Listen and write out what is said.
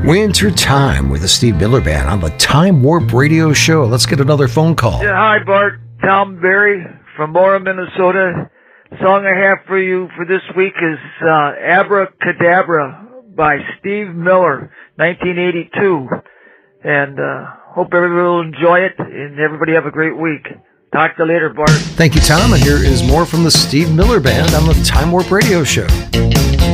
Winter Time with the Steve Miller Band on the Time Warp Radio Show. Let's get another phone call. Yeah, hi, Bart. Tom Berry from Mora, Minnesota. The song I have for you for this week is Abracadabra by Steve Miller, 1982. And hope everybody will enjoy it, and everybody have a great week. Talk to you later, Bart. Thank you, Tom. And here is more from the Steve Miller Band on the Time Warp Radio Show.